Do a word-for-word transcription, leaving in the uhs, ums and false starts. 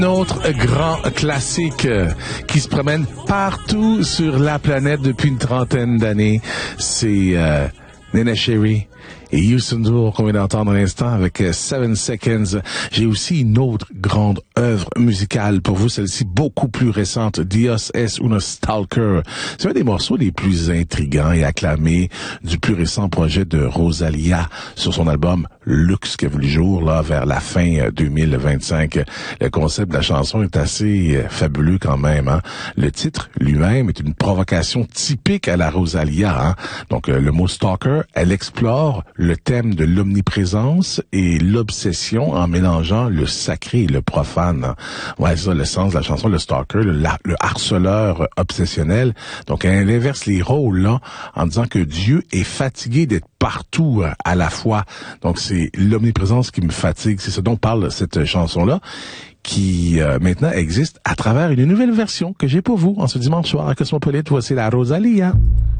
Un autre grand classique euh, qui se promène partout sur la planète depuis une trentaine d'années, c'est euh, Neneh Cherry et Youssou N'Dour qu'on vient d'entendre à l'instant avec euh, Seven Seconds. J'ai aussi une autre grande œuvre musicale pour vous, celle-ci beaucoup plus récente, Dios es un Stalker. C'est un des morceaux les plus intrigants et acclamés du plus récent projet de Rosalia sur son album Luxe qui a vu le jour là vers la fin deux mille vingt-cinq. Le concept de la chanson est assez euh, fabuleux quand même. Hein? Le titre lui-même est une provocation typique à la Rosalia. Hein? Donc euh, le mot stalker, elle explore le thème de l'omniprésence et l'obsession en mélangeant le sacré et le profane. Hein? Ouais, c'est ça le sens de la chanson, le stalker, le, la, le harceleur obsessionnel. Donc elle inverse les rôles là en disant que Dieu est fatigué d'être partout euh, à la fois. Donc c'est l'omniprésence qui me fatigue. C'est ce dont parle cette chanson-là, qui euh, maintenant existe à travers une nouvelle version que j'ai pour vous en ce dimanche soir à Cosmopolite. Voici la Rosalia.